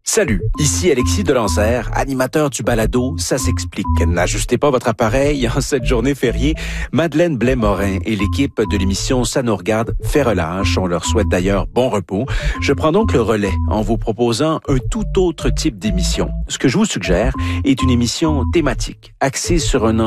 Salut, ici Alexis Delancer, animateur du balado Ça s'explique. N'ajustez pas votre appareil en cette journée fériée. Madeleine Blais-Morin et l'équipe de l'émission Ça nous regarde fait relâche. On leur souhaite d'ailleurs bon repos. Je prends donc le relais en vous proposant un tout autre type d'émission. Ce que je vous suggère est une émission thématique, axée sur un